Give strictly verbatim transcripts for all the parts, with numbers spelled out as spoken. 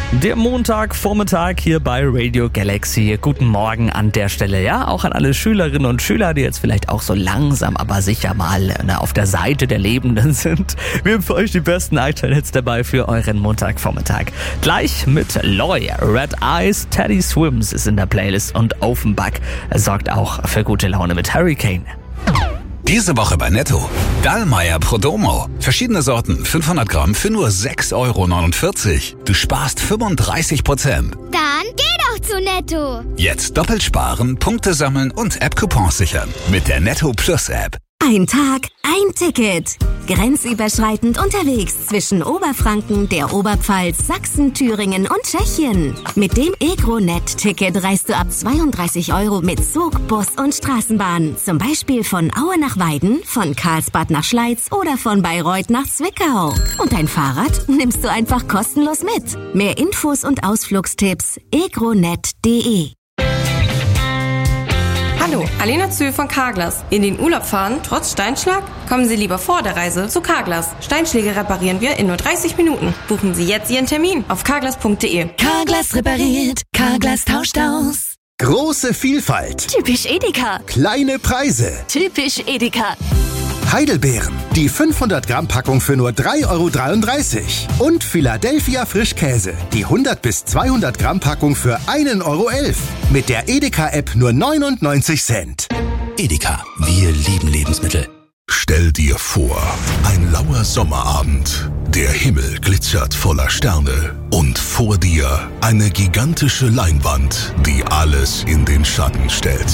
Der Montagvormittag hier bei Radio Galaxy. Guten Morgen an der Stelle, ja, auch an alle Schülerinnen und Schüler, die jetzt vielleicht auch so langsam, aber sicher mal ne, auf der Seite der Lebenden sind. Wir haben für euch die besten Aktuellen-Hits dabei für euren Montagvormittag. Gleich mit Loy, Red Eyes, Teddy Swims ist in der Playlist und Offenbach sorgt auch für gute Laune mit Hurricane. Diese Woche bei Netto. Dallmayr Prodomo. Verschiedene Sorten, fünfhundert Gramm für nur sechs Euro neunundvierzig. Du sparst fünfunddreißig Prozent. Dann geh doch zu Netto. Jetzt doppelt sparen, Punkte sammeln und App-Coupons sichern. Mit der Netto Plus App. Ein Tag, ein Ticket. Grenzüberschreitend unterwegs zwischen Oberfranken, der Oberpfalz, Sachsen, Thüringen und Tschechien. Mit dem EgroNet-Ticket reist du ab zweiunddreißig Euro mit Zug, Bus und Straßenbahn. Zum Beispiel von Aue nach Weiden, von Karlsbad nach Schleiz oder von Bayreuth nach Zwickau. Und dein Fahrrad nimmst du einfach kostenlos mit. Mehr Infos und Ausflugstipps egronet punkt de. Hallo, Alena Zühl von Carglass. In den Urlaub fahren, trotz Steinschlag? Kommen Sie lieber vor der Reise zu Carglass. Steinschläge reparieren wir in nur dreißig Minuten. Buchen Sie jetzt Ihren Termin auf carglass punkt de. Carglass repariert, Carglass tauscht aus. Große Vielfalt. Typisch Edeka. Kleine Preise. Typisch Edeka. Heidelbeeren. Die fünfhundert Gramm Packung für nur drei Euro dreiunddreißig. Und Philadelphia Frischkäse. Die hundert bis zweihundert Gramm Packung für ein Euro elf. Mit der Edeka-App nur neunundneunzig Cent. Edeka, wir lieben Lebensmittel. Stell dir vor, ein lauer Sommerabend. Der Himmel glitzert voller Sterne. Und vor dir eine gigantische Leinwand, die alles in den Schatten stellt.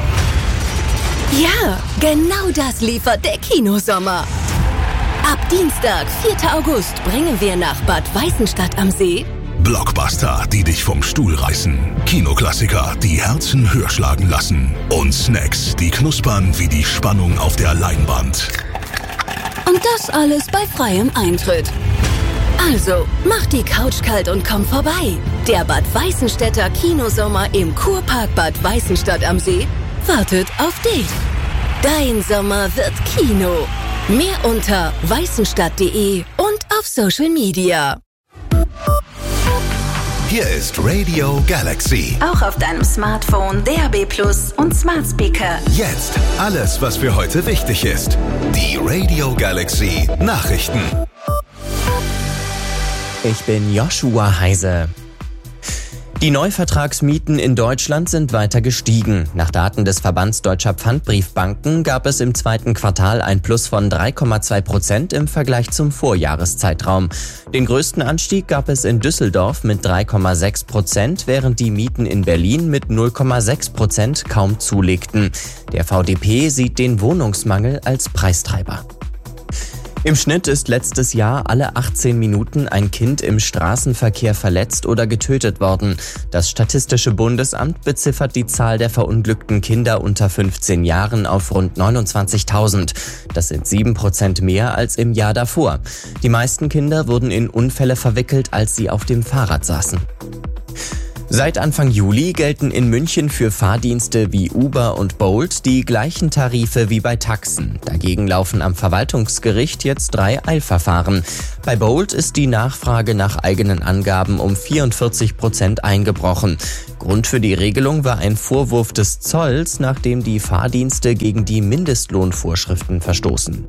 Ja, genau das liefert der Kinosommer. Ab Dienstag, vierter August, bringen wir nach Bad Weißenstadt am See Blockbuster, die dich vom Stuhl reißen. Kinoklassiker, die Herzen höher schlagen lassen. Und Snacks, die knuspern wie die Spannung auf der Leinwand. und das alles bei freiem Eintritt. Also, mach die Couch kalt und komm vorbei. Der Bad Weißenstädter Kinosommer im Kurpark Bad Weißenstadt am See wartet auf dich. Dein Sommer wird Kino. Mehr unter weißenstadt punkt de und auf Social Media. Hier ist Radio Galaxy. Auch auf deinem Smartphone, D A B Plus und Smart Speaker. Jetzt alles, was für heute wichtig ist. Die Radio Galaxy Nachrichten. Ich bin Joshua Heise. Die Neuvertragsmieten in Deutschland sind weiter gestiegen. Nach Daten des Verbands Deutscher Pfandbriefbanken gab es im zweiten Quartal ein Plus von drei Komma zwei Prozent im Vergleich zum Vorjahreszeitraum. Den größten Anstieg gab es in Düsseldorf mit drei Komma sechs Prozent, während die Mieten in Berlin mit null Komma sechs Prozent kaum zulegten. Der V D P sieht den Wohnungsmangel als Preistreiber. Im Schnitt ist letztes Jahr alle achtzehn Minuten ein Kind im Straßenverkehr verletzt oder getötet worden. Das Statistische Bundesamt beziffert die Zahl der verunglückten Kinder unter fünfzehn Jahren auf rund neunundzwanzigtausend. Das sind sieben Prozent mehr als im Jahr davor. Die meisten Kinder wurden in Unfälle verwickelt, als sie auf dem Fahrrad saßen. Seit Anfang Juli gelten in München für Fahrdienste wie Uber und Bolt die gleichen Tarife wie bei Taxen. Dagegen laufen am Verwaltungsgericht jetzt drei Eilverfahren. Bei Bolt ist die Nachfrage nach eigenen Angaben um vierundvierzig Prozent eingebrochen. Grund für die Regelung war ein Vorwurf des Zolls, nachdem die Fahrdienste gegen die Mindestlohnvorschriften verstoßen.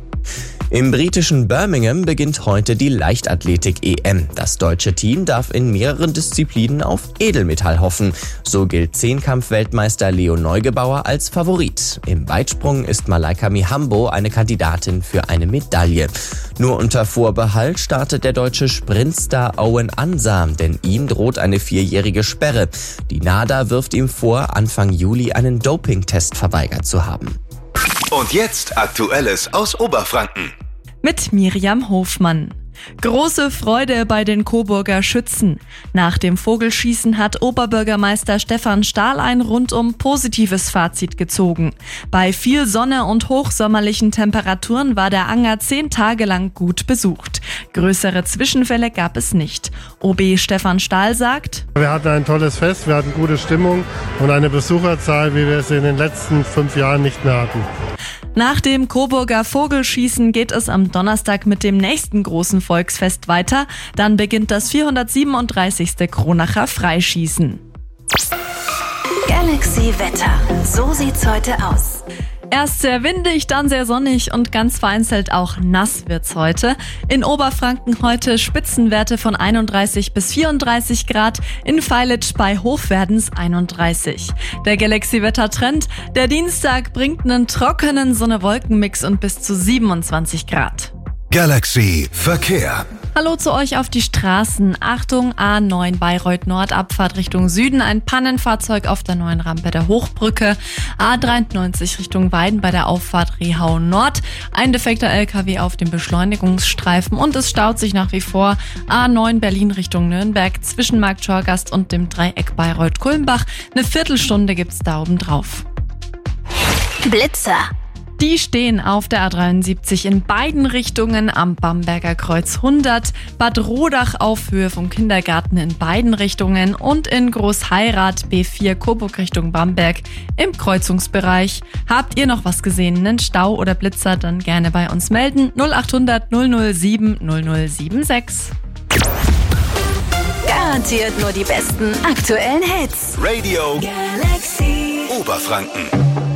Im britischen Birmingham beginnt heute die Leichtathletik-E M. Das deutsche Team darf in mehreren Disziplinen auf Edelmetall hoffen. So gilt Zehnkampf-Weltmeister Leo Neugebauer als Favorit. Im Weitsprung ist Malaika Mihambo eine Kandidatin für eine Medaille. Nur unter Vorbehalt startet der deutsche Sprintstar Owen Ansa, denn ihm droht eine vierjährige Sperre. Die NADA wirft ihm vor, Anfang Juli einen Dopingtest verweigert zu haben. Und jetzt Aktuelles aus Oberfranken. Mit Miriam Hofmann. Große Freude bei den Coburger Schützen. Nach dem Vogelschießen hat Oberbürgermeister Stefan Stahl ein rundum positives Fazit gezogen. Bei viel Sonne und hochsommerlichen Temperaturen war der Anger zehn Tage lang gut besucht. Größere Zwischenfälle gab es nicht. O B Stefan Stahl sagt: Wir hatten ein tolles Fest, wir hatten gute Stimmung und eine Besucherzahl, wie wir es in den letzten fünf Jahren nicht mehr hatten. Nach dem Coburger Vogelschießen geht es am Donnerstag mit dem nächsten großen Volksfest weiter. Dann beginnt das vierhundertsiebenunddreißigste Kronacher Freischießen. Galaxy Wetter. So sieht's heute aus. Erst sehr windig, dann sehr sonnig und ganz vereinzelt auch nass wird's heute. In Oberfranken heute Spitzenwerte von einunddreißig bis vierunddreißig Grad, in Feilitsch bei Hochwerdens einunddreißig. Der Galaxy-Wetter-Trend, der Dienstag bringt einen trockenen Sonne-Wolken-Mix und bis zu siebenundzwanzig Grad. Galaxy Verkehr. Hallo zu euch auf die Straßen. Achtung, A neun Bayreuth Nord, Abfahrt Richtung Süden. Ein Pannenfahrzeug auf der neuen Rampe der Hochbrücke. A dreiundneunzig Richtung Weiden bei der Auffahrt Rehau Nord. Ein defekter L K W auf dem Beschleunigungsstreifen und es staut sich nach wie vor. A neun Berlin Richtung Nürnberg zwischen Markt Schorgast und dem Dreieck Bayreuth-Kulmbach. Eine Viertelstunde gibt's da oben drauf. Blitzer. Die stehen auf der A dreiundsiebzig in beiden Richtungen am Bamberger Kreuz hundert, Bad Rodach auf Höhe vom Kindergarten in beiden Richtungen und in Großheirath B vier Coburg Richtung Bamberg im Kreuzungsbereich. Habt ihr noch was gesehen, einen Stau oder Blitzer, dann gerne bei uns melden. null acht hundert null null sieben null null sieben sechs. Garantiert nur die besten aktuellen Hits. Radio Galaxy Oberfranken.